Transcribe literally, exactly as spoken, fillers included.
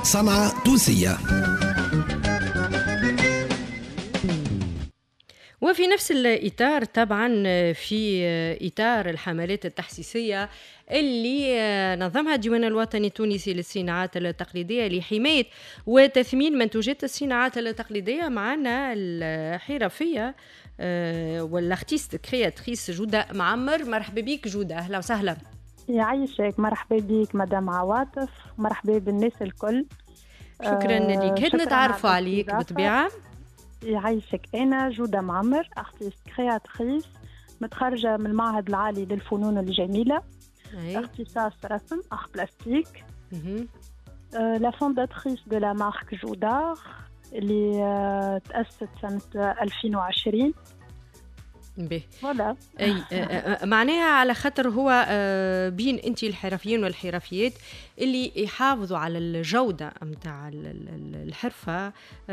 صنعة تونسية. وفي نفس الإطار طبعا في إطار الحملات التحسيسية اللي نظمها الديوان الوطني التونسي للصناعات التقليدية لحماية وتثمين منتوجات الصناعات التقليدية، معنا الحرفية والارتيست كرياتريس جودة معمر. مرحبا بك جودة، أهلا وسهلا. يعيشك، مرحبا بك مدام عواطف، مرحبا بالناس الكل. شكرا لك. هاد نتعرفوا عليك بالطبيعة. يعيشك، أنا جودة معمر، ارتيست كرياتريس، متخرجة من المعهد العالي للفنون الجميلة، اختصاص رسم أخ بلاستيك. لا فونداتريس دو لا مارك جودار اللي تأسست سنة ألفين وعشرين. به ولا اي معناها على خاطر هو بين انت الحرفيين والحرفيات اللي يحافظوا على الجوده نتاع الحرفه